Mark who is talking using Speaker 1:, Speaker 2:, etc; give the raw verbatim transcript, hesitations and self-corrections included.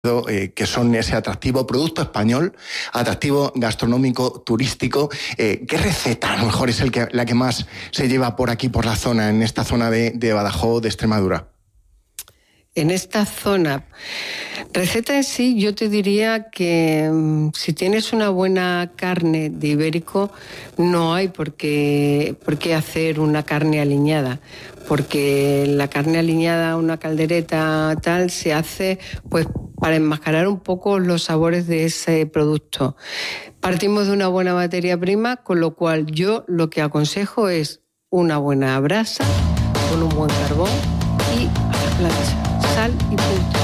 Speaker 1: Eh, que son ese atractivo producto español, atractivo gastronómico, turístico. Eh, ¿Qué receta a lo mejor es el que, la que más se lleva por aquí, por la zona, en esta zona de, de Badajoz, de Extremadura?
Speaker 2: En esta zona, receta en sí, yo te diría que um, si tienes una buena carne de ibérico, no hay por qué, por qué hacer una carne aliñada, porque la carne aliñada, una caldereta tal, se hace pues para enmascarar un poco los sabores de ese producto. Partimos de una buena materia prima, con lo cual yo lo que aconsejo es una buena brasa con un buen carbón y a la plancha. Sal y punto.